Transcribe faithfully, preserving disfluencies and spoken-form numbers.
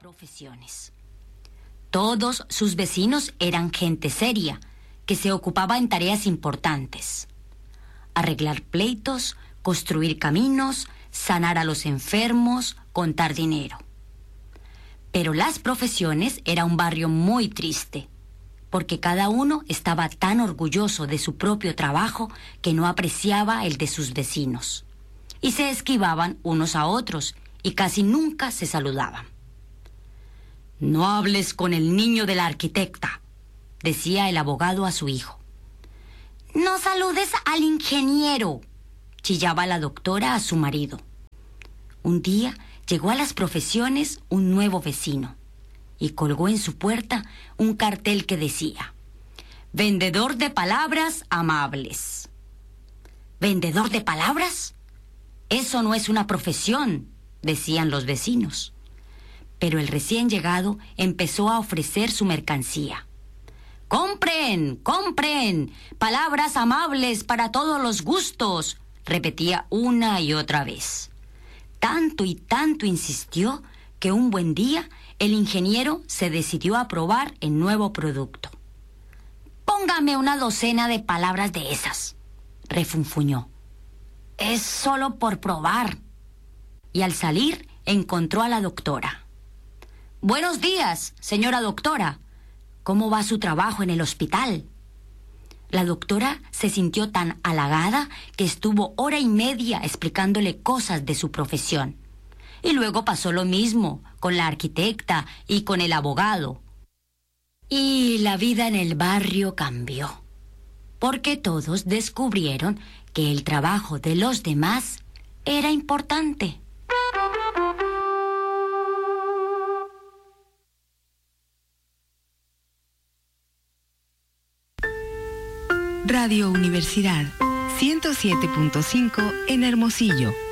profesiones. Todos sus vecinos eran gente seria, que se ocupaba en tareas importantes: arreglar pleitos, construir caminos, sanar a los enfermos, contar dinero. Pero las profesiones era un barrio muy triste, porque cada uno estaba tan orgulloso de su propio trabajo que no apreciaba el de sus vecinos, y se esquivaban unos a otros y casi nunca se saludaban. «No hables con el niño de la arquitecta», decía el abogado a su hijo. «No saludes al ingeniero», chillaba la doctora a su marido. Un día llegó a las profesiones un nuevo vecino y colgó en su puerta un cartel que decía: «Vendedor de palabras amables». «¿Vendedor de palabras? Eso no es una profesión», decían los vecinos. Pero el recién llegado empezó a ofrecer su mercancía. «¡Compren, compren! Palabras amables para todos los gustos», repetía una y otra vez. Tanto y tanto insistió que un buen día el ingeniero se decidió a probar el nuevo producto. «Póngame una docena de palabras de esas», refunfuñó. «Es solo por probar». Y al salir encontró a la doctora. «Buenos días, señora doctora. ¿Cómo va su trabajo en el hospital?». La doctora se sintió tan halagada que estuvo hora y media explicándole cosas de su profesión. Y luego pasó lo mismo con la arquitecta y con el abogado. Y la vida en el barrio cambió, porque todos descubrieron que el trabajo de los demás era importante. Radio Universidad ciento siete punto cinco en Hermosillo.